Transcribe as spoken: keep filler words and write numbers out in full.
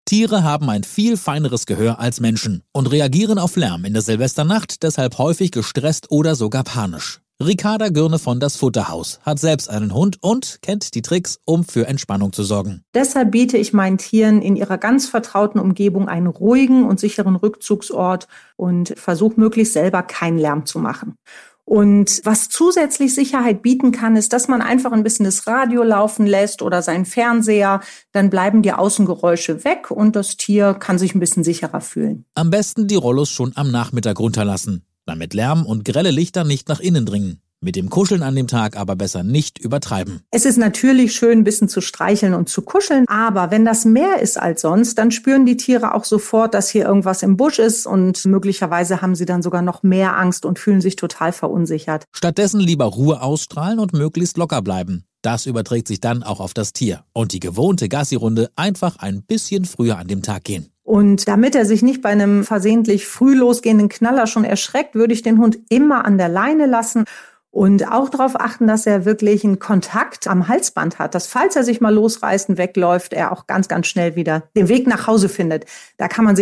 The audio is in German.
Tiere haben ein viel feineres Gehör als Menschen und reagieren auf Lärm in der Silvesternacht deshalb häufig gestresst oder sogar panisch. Ricarda Gürne von Das Futterhaus hat selbst einen Hund und kennt die Tricks, um für Entspannung zu sorgen. Deshalb biete ich meinen Tieren in ihrer ganz vertrauten Umgebung einen ruhigen und sicheren Rückzugsort und versuche möglichst selber keinen Lärm zu machen. Und was zusätzlich Sicherheit bieten kann, ist, dass man einfach ein bisschen das Radio laufen lässt oder seinen Fernseher. Dann bleiben die Außengeräusche weg und das Tier kann sich ein bisschen sicherer fühlen. Am besten die Rollos schon am Nachmittag runterlassen, damit Lärm und grelle Lichter nicht nach innen dringen. Mit dem Kuscheln an dem Tag aber besser nicht übertreiben. Es ist natürlich schön, ein bisschen zu streicheln und zu kuscheln, aber wenn das mehr ist als sonst, dann spüren die Tiere auch sofort, dass hier irgendwas im Busch ist und möglicherweise haben sie dann sogar noch mehr Angst und fühlen sich total verunsichert. Stattdessen lieber Ruhe ausstrahlen und möglichst locker bleiben. Das überträgt sich dann auch auf das Tier. Und die gewohnte Gassi-Runde einfach ein bisschen früher an dem Tag gehen. Und damit er sich nicht bei einem versehentlich früh losgehenden Knaller schon erschreckt, würde ich den Hund immer an der Leine lassen. Und auch darauf achten, dass er wirklich einen Kontakt am Halsband hat, dass falls er sich mal losreißt und wegläuft, er auch ganz, ganz schnell wieder den Weg nach Hause findet. Da kann man sich